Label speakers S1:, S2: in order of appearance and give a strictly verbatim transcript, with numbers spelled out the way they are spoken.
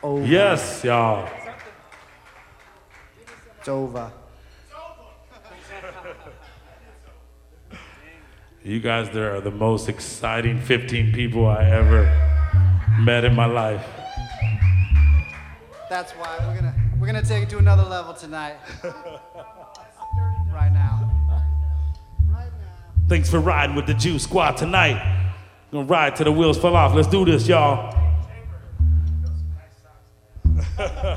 S1: over.
S2: Yes, y'all.
S1: It's over.
S2: You guys, there are the most exciting fifteen people I ever met in my life.
S1: That's why we're gonna we're gonna take it to another level tonight. Right now. Right now.
S2: Thanks for riding with the Juice Squad tonight. Gonna ride till the wheels fall off. Let's do this, y'all.